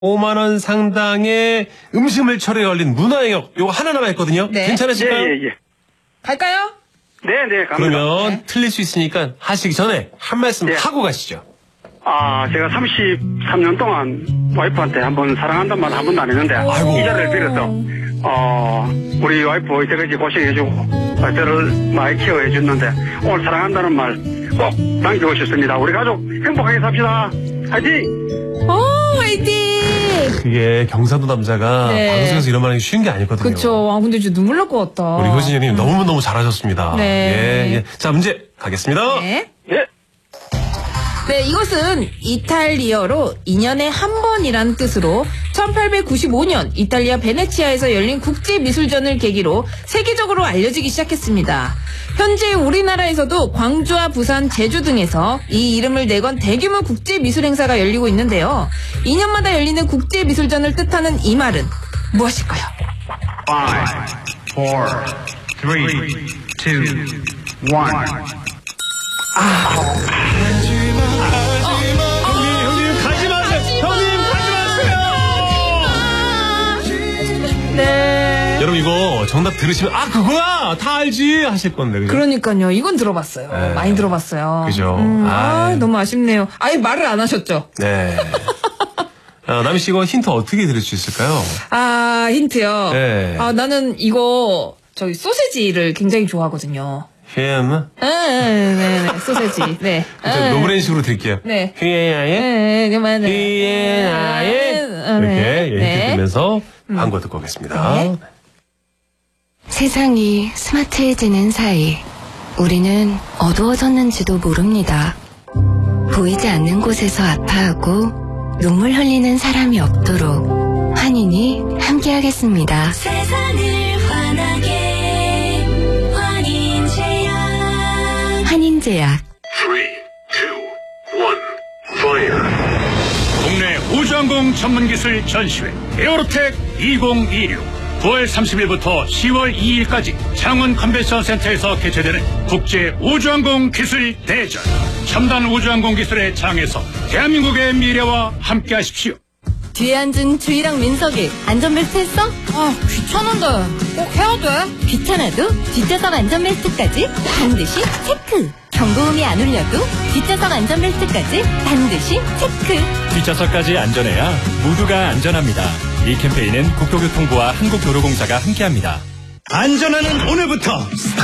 5만 원 상당의 음식물 처리에 걸린 문화영역 요거 하나 남아있거든요. 네. 괜찮으실까요? 예. 갈까요? 네, 갑니다. 그러면 네. 틀릴 수 있으니까 하시기 전에 한 말씀 네. 하고 가시죠. 제가 33년 동안 와이프한테 한번 사랑한다는 말 한 번도 안 했는데, 아이고. 이 자리를 빌어서, 우리 와이프 이때까지 고생해주고, 저를 많이 케어해줬는데, 오늘 사랑한다는 말 꼭 남기고 싶습니다. 우리 가족 행복하게 삽시다. 화이팅! 화이팅! 그게 경상도 남자가 네. 방송에서 이런 말 하기 쉬운 게 아니거든요. 그쵸. 근데 진짜 눈물 날 것 같다. 우리 효진님 너무너무 잘하셨습니다. 네. 예. 자, 문제 가겠습니다. 네. 예. 네, 이것은 이탈리아로 2년에 한 번이란 뜻으로 1895년 이탈리아 베네치아에서 열린 국제미술전을 계기로 세계적으로 알려지기 시작했습니다. 현재 우리나라에서도 광주와 부산, 제주 등에서 이 이름을 내건 대규모 국제미술 행사가 열리고 있는데요. 2년마다 열리는 국제미술전을 뜻하는 이 말은 무엇일까요? 5, 4, 3, 2, 1. 형님 가지 마세요. 형님 가지 마세요. 네. 여러분 이거 정답 들으시면 그거야 다 알지 하실 건데. 그죠? 그러니까요. 이건 들어봤어요. 네. 많이 들어봤어요. 그죠. 너무 아쉽네요. 아예 말을 안 하셨죠? 네. 남희 씨 이거 힌트 어떻게 들을 수 있을까요? 힌트요. 네. 나는 이거 소세지를 굉장히 좋아하거든요. 휘엠. 네, 소세지. 네. 노브랜식으로 드릴게요. 네. 휘에야의 그만해. 휘에야의 이렇게 힌트 들면서 광고 듣고 오겠습니다. 네. 세상이 스마트해지는 사이 우리는 어두워졌는지도 모릅니다. 보이지 않는 곳에서 아파하고 눈물 흘리는 사람이 없도록 환인이 함께하겠습니다. 세상을 환하게 환인제약. 환인제약. 3, 2, 1, fire. 국내 우주항공 전문기술 전시회 에어로텍 2026 9월 30일부터 10월 2일까지 창원 컨벤션센터에서 개최되는 국제 우주항공 기술 대전. 첨단 우주항공 기술의 장에서 대한민국의 미래와 함께하십시오. 뒤에 앉은 주희랑 민석이 안전벨트 했어? 귀찮은데. 꼭 해야 돼? 귀찮아도 뒷좌석 안전벨트까지 반드시 체크. 경고음이 안 울려도 뒷좌석 안전벨트까지 반드시 체크. 뒷좌석까지 안전해야 모두가 안전합니다. 이 캠페인은 국토교통부와 한국도로공사가 함께합니다. 안전하는 오늘부터